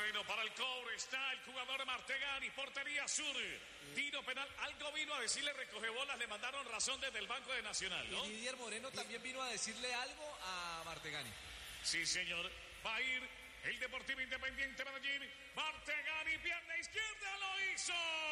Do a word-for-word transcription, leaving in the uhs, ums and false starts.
terreno para el cobre. Está el jugador Martegani, portería sur. Tiro penal. Algo vino a decirle, recoge bolas, le mandaron razón desde el Banco de Nacional, ¿no? Y Didier Moreno también vino a decirle algo a Martegani. Sí, señor. Va a ir el Deportivo Independiente Medellín. Martegani, pierna izquierda, lo hizo.